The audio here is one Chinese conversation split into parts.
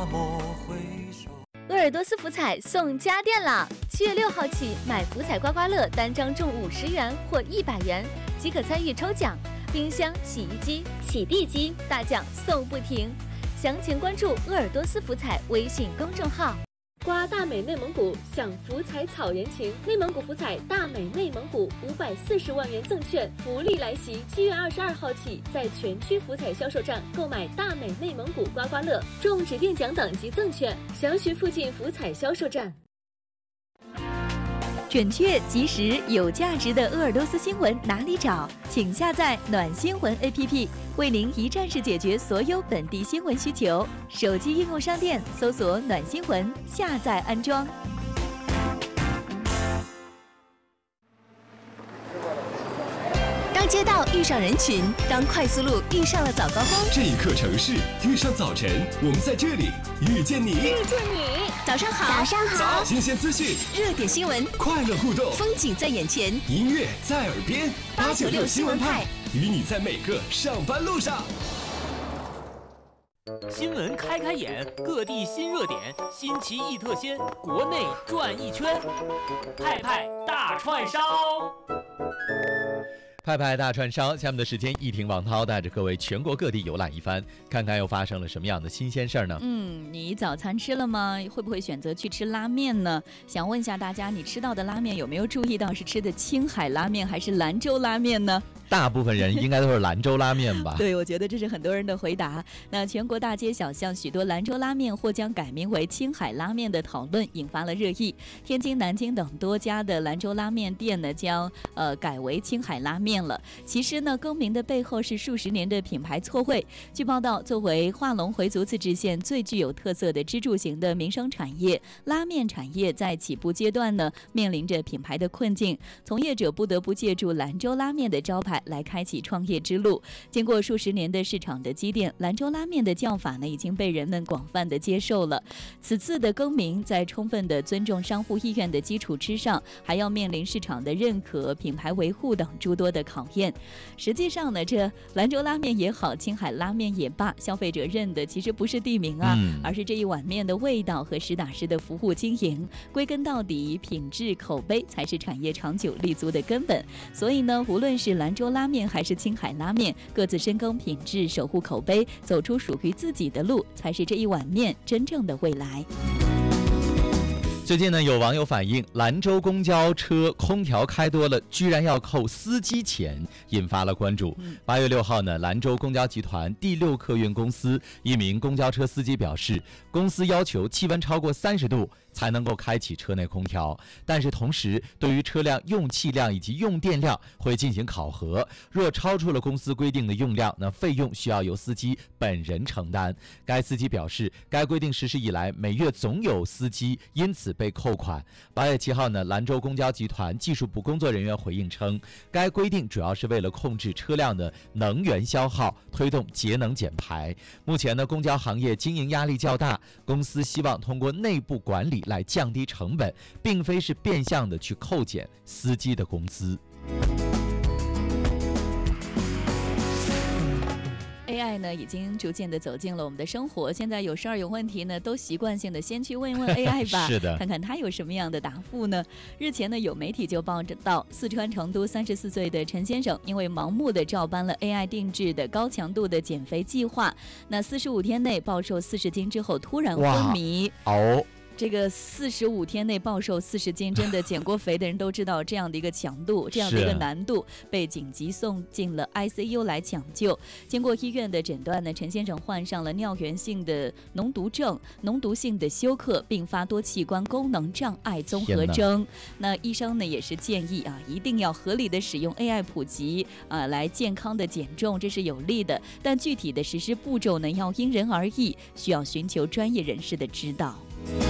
莫回首。 鄂尔多斯福彩送家电啦！7月6号起，买福彩刮刮乐单张中50元或100元，即可参与抽奖。冰箱、洗衣机、洗地机大奖送不停。详情关注鄂尔多斯福彩微信公众号。 刮大美内蒙古，享福彩草原情。内蒙古福彩大美内蒙古540万元赠券福利来袭！7月22号起，在全区福彩销售站购买大美内蒙古刮刮乐，中指定奖等及赠券，详询附近福彩销售站。 准确、及时、有价值的鄂尔多斯新闻哪里找？请下载暖新闻 APP， 为您一站式解决所有本地新闻需求。手机应用商店搜索暖新闻，下载安装。当街道遇上人群，当快速路遇上了早高峰， 这一刻城市遇上早晨，我们在这里遇见你。 早上好， 早上好， 新鲜资讯， 热点新闻， 快乐互动， 风景在眼前， 音乐在耳边。896新闻派，与你在每个上班路上。 新闻开眼，各地新热点，新奇异特鲜，国内转一圈，派派大串烧。 派派大串烧，下面的时间，一婷王涛带着各位全国各地游览一番，看看又发生了什么样的新鲜事儿呢？ 你早餐吃了吗？会不会选择去吃拉面呢？想问一下大家，你吃到的拉面有没有注意到是吃的青海拉面还是兰州拉面呢？ 大部分人应该都是兰州拉面吧？ 对，我觉得这是很多人的回答。那全国大街小巷许多兰州拉面或将改名为青海拉面的讨论引发了热议。天津、南京等多家的兰州拉面店呢，将改为青海拉面了。其实呢，更名的背后是数十年的品牌错绘。据报道，作为化隆回族自治县最具有特色的支柱型的民生产业，拉面产业在起步阶段呢，面临着品牌的困境，从业者不得不借助兰州拉面的招牌来开启创业之路。经过数十年的市场的积淀，兰州拉面的叫法呢已经被人们广泛的接受了。此次的更名，在充分的尊重商户意愿的基础之上，还要面临市场的认可、品牌维护等诸多的考验。实际上呢，这兰州拉面也好，青海拉面也罢，消费者认的其实不是地名啊，而是这一碗面的味道和实打实的服务经营。归根到底，品质口碑才是产业长久立足的根本。所以呢，无论是兰州拉面还是青海拉面，各自深耕品质，守护口碑，走出属于自己的路，才是这一碗面真正的未来。 最近呢，有网友反映兰州公交车空调开多了，居然要扣司机钱，引发了关注。8月6号呢，兰州公交集团第6客运公司一名公交车司机表示，公司要求气温超过30度才能够开启车内空调，但是同时对于车辆用气量以及用电量会进行考核，若超出了公司规定的用量，那费用需要由司机本人承担。该司机表示，该规定实施以来，每月总有司机因此被扣款。8月7号呢，兰州公交集团技术部工作人员回应称，该规定主要是为了控制车辆的能源消耗，推动节能减排。目前呢，公交行业经营压力较大，公司希望通过内部管理来降低成本，并非是变相的去扣减司机的工资。 AI 呢已经逐渐的走进了我们的生活，现在有事儿有问题呢，都习惯性的先去问一问 AI 吧， 是的， 看看他有什么样的答复呢？日前呢，有媒体就报道，四川成都34岁的陈先生，因为盲目的照搬了 AI 定制的高强度的减肥计划，那45天内暴瘦40斤之后突然昏迷。这个45天内暴瘦40斤，真的减过肥的人都知道这样的一个强度，这样的一个难度，被紧急送进了 ICU 来抢救。经过医院的诊断呢，陈先生患上了尿源性的脓毒症、脓毒性的休克并发多器官功能障碍综合征。那医生呢也是建议一定要合理的使用 AI 普及来健康的减重，这是有利的。但具体的实施步骤呢，要因人而异，需要寻求专业人士的指导。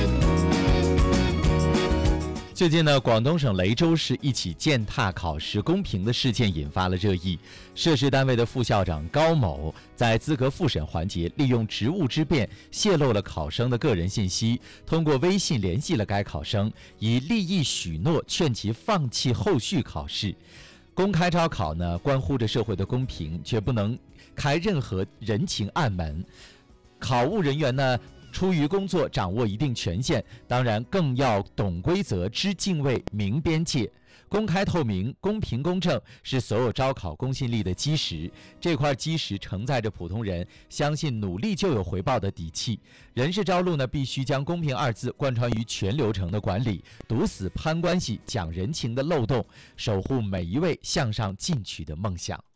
最近呢，广东省雷州市一起践踏考试公平的事件引发了热议。涉事单位的副校长高某在资格复审环节利用职务之便泄露了考生的个人信息，通过微信联系了该考生，以利益许诺劝其放弃后续考试。公开招考呢，关乎着社会的公平，却不能开任何人情暗门。考务人员呢， 出于工作掌握一定权限，当然更要懂规则、知敬畏、明边界。公开透明、公平公正是所有招考公信力的基石，这块基石承载着普通人相信努力就有回报的底气。人事招录呢，必须将公平二字贯穿于全流程的管理，堵死攀关系、讲人情的漏洞，守护每一位向上进取的梦想。